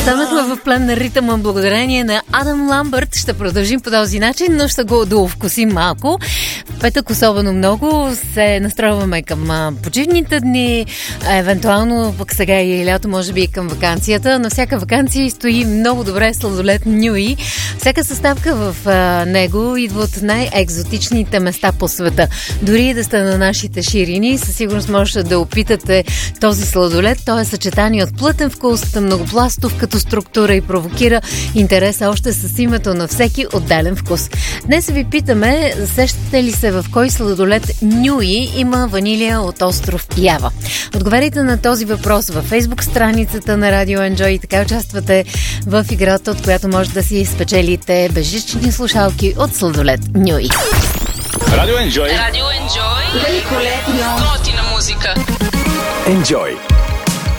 Останахме в план на ритъма благодарение на Адам Ламбърт. Ще продължим по този начин, но ще го довкусим малко. Петък особено много се настроиваме към почивните дни, евентуално пък сега и лято, може би и към ваканцията. На всяка ваканция стои много добре сладолед Нюи. Всяка съставка в него идва от най-екзотичните места по света. Дори да сте на нашите ширини, със сигурност можете да опитате този сладолед. Той е съчетание от плътен вкус, многопластов като структура и провокира интереса още с името на всеки отделен вкус. Днес ви питаме, сещате ли се в кой сладолед Нюи има ванилия от остров Ява? Отговаряйте на този въпрос във Фейсбук страницата на Радио Enjoy и така участвате в играта, от която може да си спечелите безжични слушалки от сладолед Нюи. Радио Enjoy. Радио Enjoy. Великолепно. Готина музика. Enjoy.